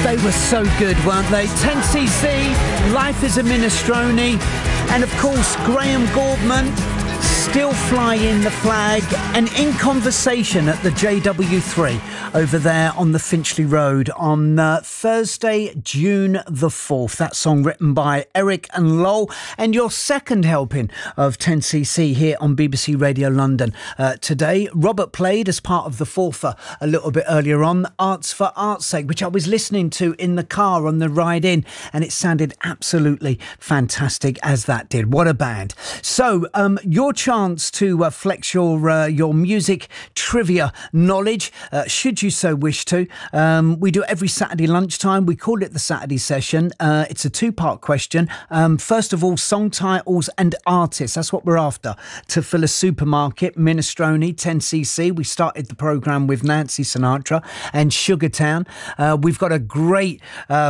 They were so good, weren't they? 10cc, Life is a Minestrone, and of course Graham Gordman, Still Flying the Flag, and In Conversation at the JW3 over there on the Finchley Road on Thursday, June the 4th. That song written by Eric and Lowell, and your second helping of 10cc here on BBC Radio London. Today, Robert played as part of the fourther a little bit earlier on, Arts for Art's Sake, which I was listening to in the car on the ride in, and it sounded absolutely fantastic as that did. What a band. So, your chance to flex your music trivia knowledge, should you so wish to. We do it every Saturday lunchtime. We call it the Saturday session. It's a two-part question. First of all, song titles and artists. That's what we're after. To fill a supermarket, Minestrone, 10cc. We started the programme with Nancy Sinatra and Sugartown. We've got a great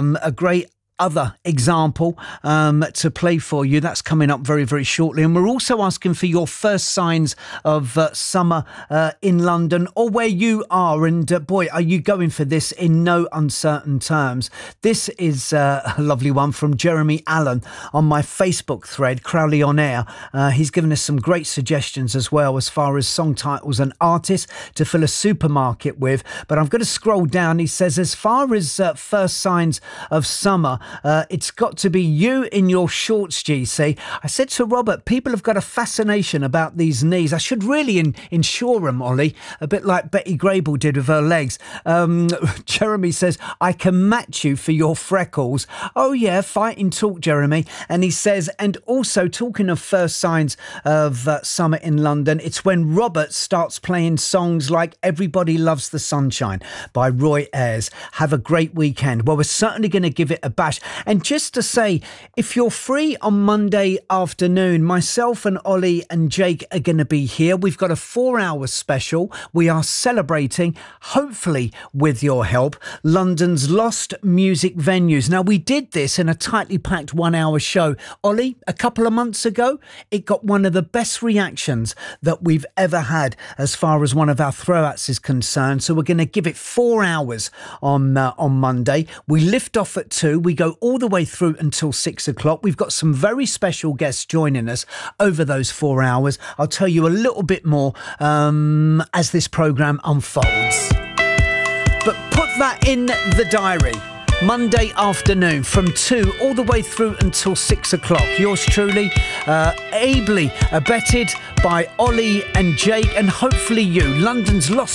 other example to play for you. That's coming up very, very shortly. And we're also asking for your first signs of summer in London or where you are. And boy, are you going for this in no uncertain terms. This is a lovely one from Jeremy Allen on my Facebook thread, Crowley On Air. He's given us some great suggestions as well as far as song titles and artists to fill a supermarket with. But I'm going to scroll down. He says, as far as first signs of summer, it's got to be you in your shorts, GC. I said to Robert, people have got a fascination about these knees. I should really insure them, Ollie, a bit like Betty Grable did with her legs. Jeremy says, I can match you for your freckles. Oh yeah, fighting talk, Jeremy. And he says, and also talking of first signs of summer in London, it's when Robert starts playing songs like Everybody Loves the Sunshine by Roy Ayers. Have a great weekend. Well, we're certainly going to give it a bash. And just to say, if you're free on Monday afternoon, myself and Ollie and Jake are going to be here. We've got a 4-hour special. We are celebrating, hopefully with your help, London's lost music venues. Now, we did this in a tightly packed 1-hour show. Ollie, a couple of months ago, it got one of the best reactions that we've ever had as far as one of our throwouts is concerned. So we're going to give it 4 hours on Monday. We lift off at 2. We go all the way through until 6 o'clock. We've got some very special guests joining us over those 4 hours. I'll tell you a little bit more as this programme unfolds. But put that in the diary. Monday afternoon from 2 all the way through until 6 o'clock. Yours truly, ably abetted by Ollie and Jake, and hopefully you. London's lost